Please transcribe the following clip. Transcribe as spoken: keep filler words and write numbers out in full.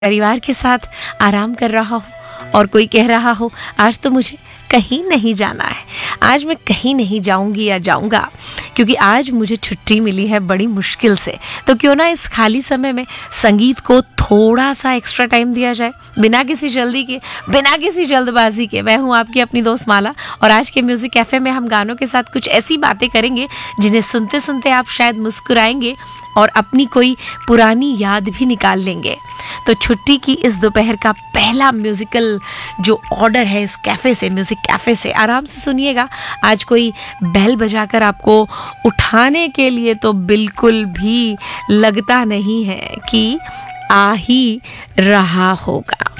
परिवार के साथ आराम कर रहा हो और कोई कह रहा हो आज तो मुझे कहीं नहीं जाना है, आज मैं कहीं नहीं जाऊंगी या जाऊंगा क्योंकि आज मुझे छुट्टी मिली है बड़ी मुश्किल से, तो क्यों ना इस खाली समय में संगीत को थोड़ा सा एक्स्ट्रा टाइम दिया जाए बिना किसी जल्दी के, बिना किसी जल्दबाजी के। मैं हूँ आपकी अपनी दोस्त माला और आज के म्यूजिक कैफे में हम गानों के साथ कुछ ऐसी बातें करेंगे जिन्हें सुनते सुनते आप शायद मुस्कुराएंगे और अपनी कोई पुरानी याद भी निकाल लेंगे। तो छुट्टी की इस दोपहर का पहला म्यूजिकल जो ऑर्डर है इस कैफे से, म्यूजिक कैफे से, आराम से सुनिएगा। आज कोई बेल बजाकर आपको उठाने के लिए तो बिल्कुल भी लगता नहीं है कि आ ही रहा होगा।